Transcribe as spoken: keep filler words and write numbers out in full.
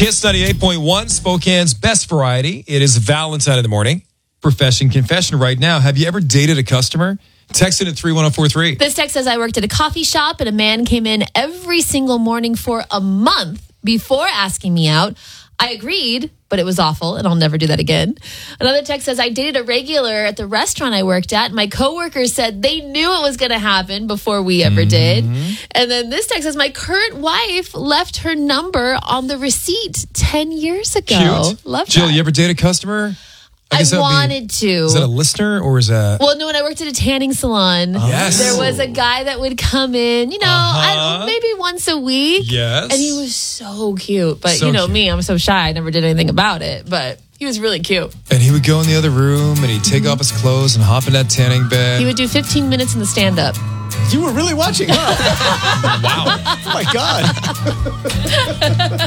Kiss ninety-eight point one, Spokane's best variety. It is Valentine in the morning. Profession confession right now. Have you ever dated a customer? Text it at three one zero four three. This text says, I worked at a coffee shop and a man came in every single morning for a month before asking me out. I agreed, but it was awful and I'll never do that again. Another text says, I dated a regular at the restaurant I worked at. My coworkers said they knew it was going to happen before we ever mm-hmm. did. And then this text says, my current wife left her number on the receipt ten years ago. Cute. Love Jill, that. you ever date a customer? I, I wanted be, to. Is that a listener or is that? Well, no, when I worked at a tanning salon, yes. there was a guy that would come in, you know, uh-huh. I don't know, maybe once a week. Yes. And he was so cute. But so you know cute. me, I'm so shy. I never did anything about it. But he was really cute. And he would go in the other room and he'd take mm-hmm. off his clothes and hop in that tanning bed. He would do fifteen minutes in the stand-up. You were really watching, huh? Wow. Oh, my God.